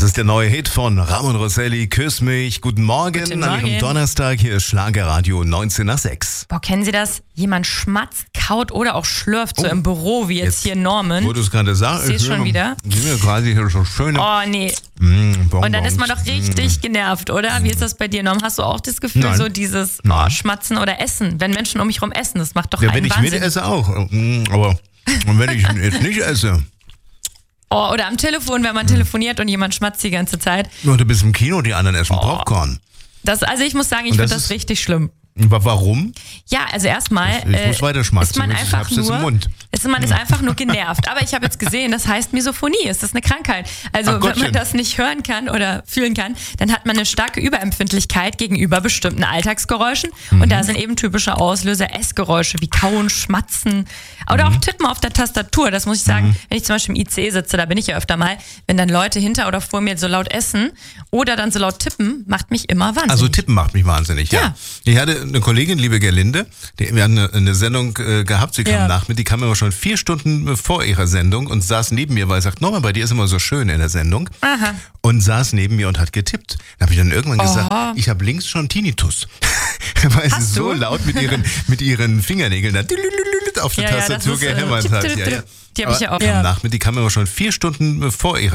ist der neue Hit von Ramon Rosselli, Küss mich. Guten Morgen an Ihrem Donnerstag. Hier ist Schlagerradio 19 nach 6. Boah, kennen Sie das? Jemand schmatzt, kaut oder auch schlürft so im Büro, wie jetzt hier Norman. Wo du es gerade sagst. Ich sehe schon wieder. Die mir gerade hier so schöne... Oh, nee. Und dann ist man doch richtig genervt, oder? Wie ist das bei dir, Norm? Hast du auch das Gefühl, Nein. so dieses Schmatzen oder Essen? Wenn Menschen um mich rum essen, das macht doch Ja, einen wenn ich Wahnsinn. mit esse auch. Aber wenn ich jetzt nicht esse... Oh, oder am Telefon, wenn man telefoniert und jemand schmatzt die ganze Zeit. Ja, du bist im Kino, die anderen essen Popcorn. Also ich muss sagen, ich finde das richtig schlimm. Warum? Ja, also erstmal Ich muss weiter schmatzen, ist man ich hab's einfach jetzt im Mund. Man ist einfach nur genervt. Aber ich habe jetzt gesehen, das heißt Misophonie. Ist das eine Krankheit? Also wenn man das nicht hören kann oder fühlen kann, dann hat man eine starke Überempfindlichkeit gegenüber bestimmten Alltagsgeräuschen. Und da sind eben typische Auslöser Essgeräusche wie Kauen, Schmatzen oder auch Tippen auf der Tastatur. Das muss ich sagen, wenn ich zum Beispiel im IC sitze, da bin ich ja öfter mal, wenn dann Leute hinter oder vor mir so laut essen oder dann so laut tippen, macht mich immer wahnsinnig. Also tippen macht mich wahnsinnig, ja. Ich hatte eine Kollegin, liebe Gerlinde, wir hatten eine Sendung gehabt, sie kam nach mir, die kam immer schon 4 Stunden vor ihrer Sendung und saß neben mir, weil sie sagt, Norman, bei dir ist immer so schön in der Sendung. Aha. Und saß neben mir und hat getippt. Da habe ich dann irgendwann gesagt, ich habe links schon Tinnitus. Weil sie so laut mit ihren Fingernägeln da auf der Tastatur gehämmert hat. Die habe ich ja auch. Die kam immer schon 4 Stunden vor ihrer